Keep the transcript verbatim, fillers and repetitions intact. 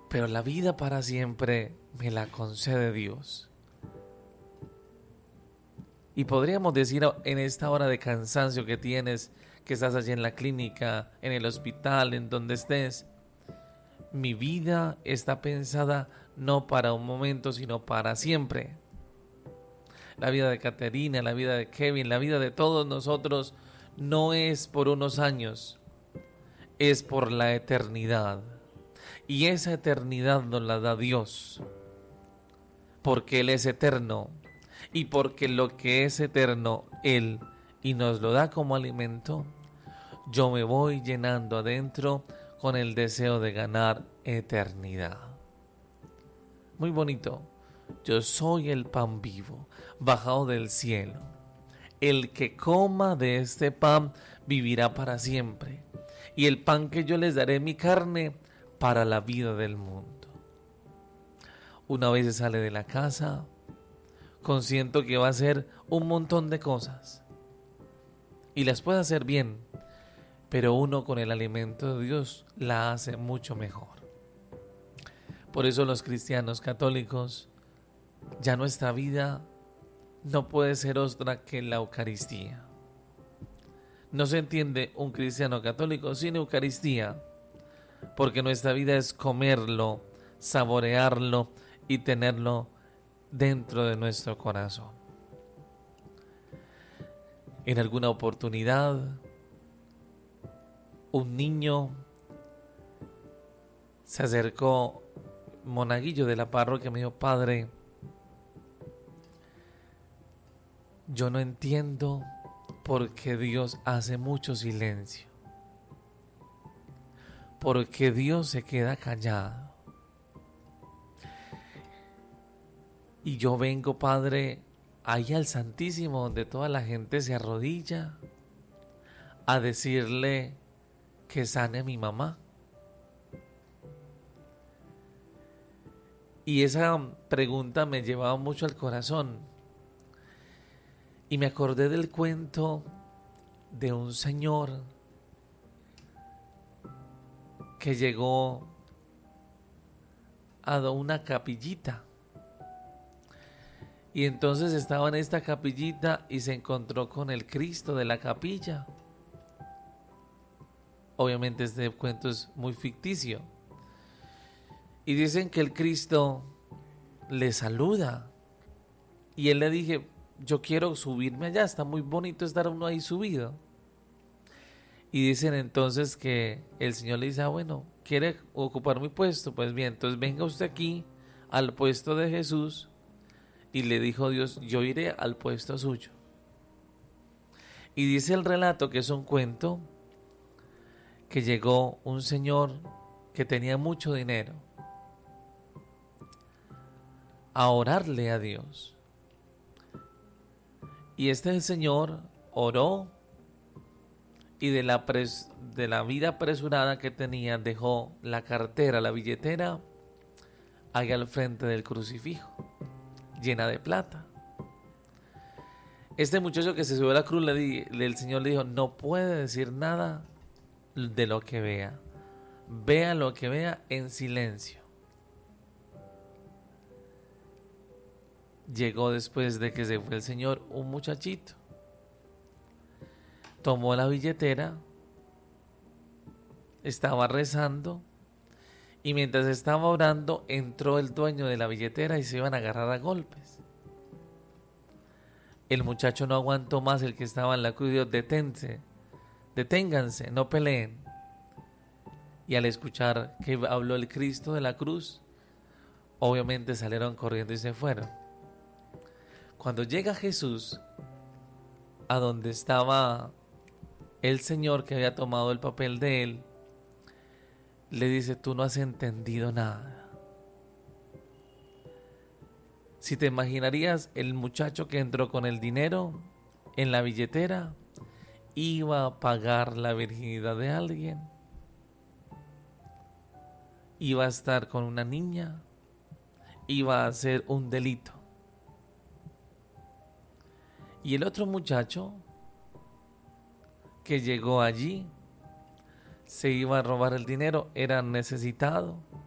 pero la vida para siempre me la concede Dios. Y podríamos decir en esta hora de cansancio que tienes, que estás allí en la clínica, en el hospital, en donde estés, mi vida está pensada no para un momento, sino para siempre. La vida de Caterina, la vida de Kevin, la vida de todos nosotros no es por unos años, es por la eternidad. Y esa eternidad nos la da Dios, porque Él es eterno. Y porque lo que es eterno, Él, y nos lo da como alimento, yo me voy llenando adentro con el deseo de ganar eternidad. Muy bonito. Yo soy el pan vivo, bajado del cielo. El que coma de este pan vivirá para siempre. Y el pan que yo les daré, mi carne, para la vida del mundo. Una vez se sale de la casa, consciente que va a hacer un montón de cosas. Y las puede hacer bien, pero uno con el alimento de Dios la hace mucho mejor. Por eso los cristianos católicos, ya nuestra vida no puede ser otra que la Eucaristía. No se entiende un cristiano católico sin Eucaristía, porque nuestra vida es comerlo, saborearlo y tenerlo dentro de nuestro corazón. En alguna oportunidad, un niño se acercó, monaguillo de la parroquia, me dijo: padre, yo no entiendo por qué Dios hace mucho silencio, por qué Dios se queda callado. Y yo vengo, padre, ahí al Santísimo, donde toda la gente se arrodilla, a decirle que sane a mi mamá. Y esa pregunta me llevaba mucho al corazón. Y me acordé del cuento de un señor que llegó a una capillita. Y entonces estaba en esta capillita y se encontró con el Cristo de la capilla. Obviamente este cuento es muy ficticio. Y dicen que el Cristo le saluda. Y él le dije: yo quiero subirme allá, está muy bonito estar uno ahí subido. Y dicen entonces que el Señor le dice: ah, bueno, ¿quiere ocupar mi puesto? Pues bien, entonces venga usted aquí al puesto de Jesús. Y le dijo Dios: yo iré al puesto suyo. Y dice el relato, que es un cuento, que llegó un señor que tenía mucho dinero a orarle a Dios. Y este señor oró y de la, pres, de la vida apresurada que tenía, dejó la cartera, la billetera, ahí al frente del crucifijo, llena de plata. Este muchacho que se subió a la cruz, le di, el Señor le dijo: no puede decir nada de lo que vea. Vea lo que vea en silencio. Llegó después de que se fue el Señor un muchachito. Tomó la billetera, estaba rezando, y mientras estaba orando entró el dueño de la billetera y se iban a agarrar a golpes. El muchacho no aguantó más, el que estaba en la cruz dijo: deténse, deténganse, no peleen. Y al escuchar que habló el Cristo de la cruz, obviamente salieron corriendo y se fueron. Cuando llega Jesús a donde estaba el Señor que había tomado el papel de él, le dice: tú no has entendido nada. Si te imaginarías, el muchacho que entró con el dinero en la billetera iba a pagar la virginidad de alguien, iba a estar con una niña, iba a hacer un delito. Y el otro muchacho que llegó allí se iba a robar el dinero, era necesitado,